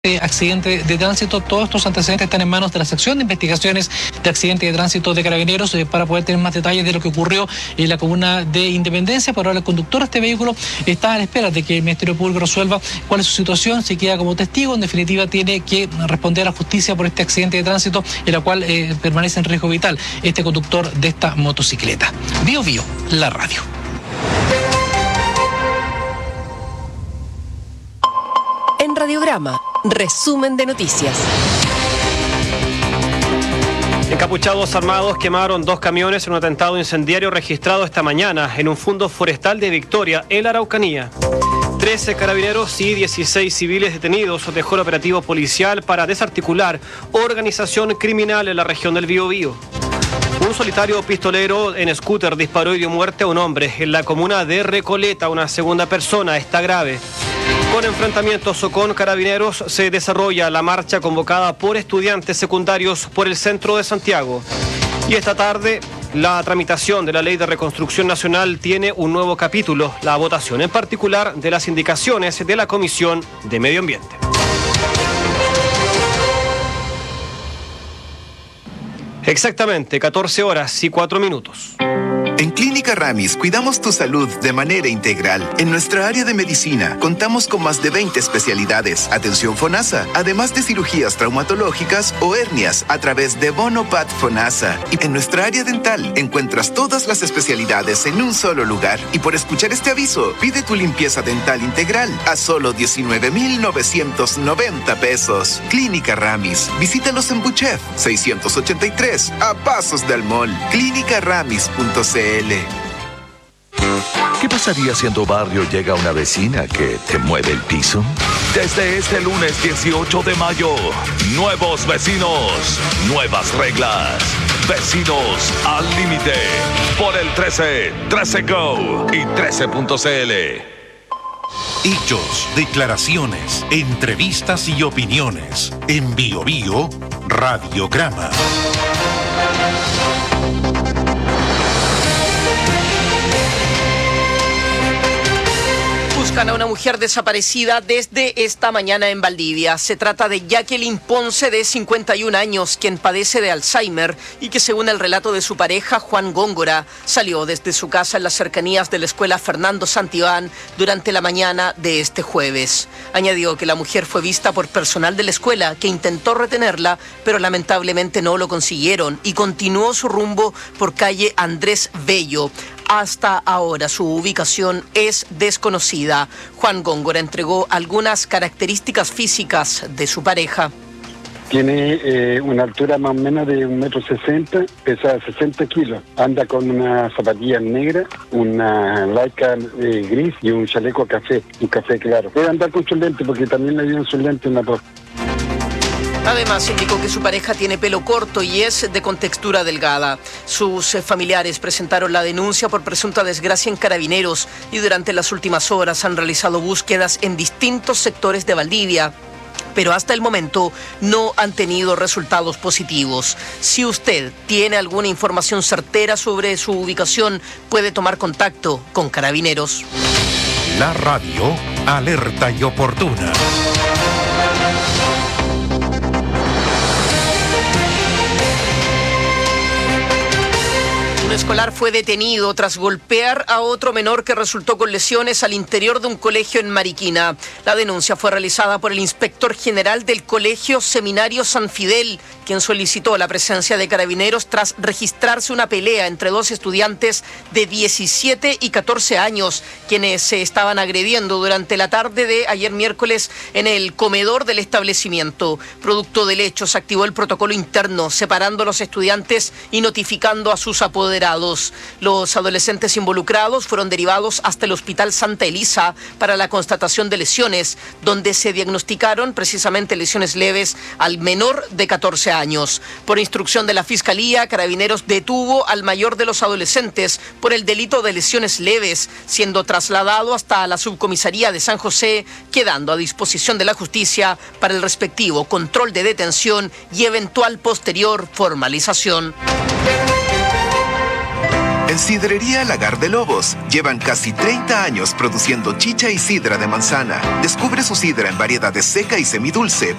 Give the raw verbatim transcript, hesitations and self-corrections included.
de accidente de tránsito. Todos estos antecedentes están en manos de la sección de investigaciones de accidente de tránsito de Carabineros eh, para poder tener más detalles de lo que ocurrió en la comuna de Independencia. Por ahora el conductor de este vehículo está a la espera de que el Ministerio Público resuelva cuál es su situación, si queda como testigo. En definitiva tiene que responder a la justicia por este accidente de tránsito en la cual eh, permanece en riesgo vital este conductor de esta motocicleta. Bio Bio, la radio. En Radiograma, resumen de noticias. Encapuchados armados quemaron dos camiones en un atentado incendiario registrado esta mañana en un fondo forestal de Victoria, en la Araucanía. trece carabineros y dieciséis civiles detenidos dejó el operativo policial para desarticular organización criminal en la región del Biobío. Un solitario pistolero en scooter disparó y dio muerte a un hombre en la comuna de Recoleta. Una segunda persona está grave. Con enfrentamientos con carabineros se desarrolla la marcha convocada por estudiantes secundarios por el centro de Santiago. Y esta tarde la tramitación de la Ley de Reconstrucción Nacional tiene un nuevo capítulo, la votación en particular de las indicaciones de la Comisión de Medio Ambiente. Exactamente, catorce horas y cuatro minutos. En Clínica Ramis cuidamos tu salud de manera integral. En nuestra área de medicina contamos con más de veinte especialidades, atención FONASA, además de cirugías traumatológicas o hernias a través de Bonopat FONASA. Y en nuestra área dental encuentras todas las especialidades en un solo lugar. Y por escuchar este aviso, pide tu limpieza dental integral a solo diecinueve mil novecientos noventa pesos. Clínica Ramis. Visítalos en Buchef seiscientos ochenta y tres, a pasos del mall. clínica ramis punto c l. ¿Qué pasaría si en tu barrio llega una vecina que te mueve el piso? Desde este lunes dieciocho de mayo, nuevos vecinos, nuevas reglas. Vecinos al límite por el trece, trece Go y trece punto c l. Hechos, declaraciones, entrevistas y opiniones. En Bio Bio, Radiograma. Buscan a una mujer desaparecida desde esta mañana en Valdivia. Se trata de Jacqueline Ponce, de cincuenta y un años, quien padece de Alzheimer y que, según el relato de su pareja, Juan Góngora, salió desde su casa en las cercanías de la escuela Fernando Santibán durante la mañana de este jueves. Añadió que la mujer fue vista por personal de la escuela que intentó retenerla, pero lamentablemente no lo consiguieron y continuó su rumbo por calle Andrés Bello. Hasta ahora su ubicación es desconocida. Juan Góngora entregó algunas características físicas de su pareja. Tiene eh, una altura más o menos de un metro sesenta, pesa sesenta kilos. Anda con una zapatilla negra, una laica eh, gris y un chaleco café, un café claro. Debe andar con sus lentes porque también le dieron sus lentes en la posta. Además, indicó que su pareja tiene pelo corto y es de contextura delgada. Sus eh, familiares presentaron la denuncia por presunta desgracia en Carabineros y durante las últimas horas han realizado búsquedas en distintos sectores de Valdivia, pero hasta el momento no han tenido resultados positivos. Si usted tiene alguna información certera sobre su ubicación, puede tomar contacto con Carabineros. La radio, alerta y oportuna. Un escolar fue detenido tras golpear a otro menor que resultó con lesiones al interior de un colegio en Mariquina. La denuncia fue realizada por el inspector general del Colegio Seminario San Fidel, quien solicitó la presencia de carabineros tras registrarse una pelea entre dos estudiantes de diecisiete y catorce años, quienes se estaban agrediendo durante la tarde de ayer miércoles en el comedor del establecimiento. Producto del hecho, se activó el protocolo interno, separando a los estudiantes y notificando a sus apoderados. Los adolescentes involucrados fueron derivados hasta el Hospital Santa Elisa para la constatación de lesiones, donde se diagnosticaron precisamente lesiones leves al menor de catorce años. Por instrucción de la Fiscalía, Carabineros detuvo al mayor de los adolescentes por el delito de lesiones leves, siendo trasladado hasta la subcomisaría de San José, quedando a disposición de la justicia para el respectivo control de detención y eventual posterior formalización. En Sidrería Lagar de Lobos, llevan casi treinta años produciendo chicha y sidra de manzana. Descubre su sidra en variedades seca y semidulce,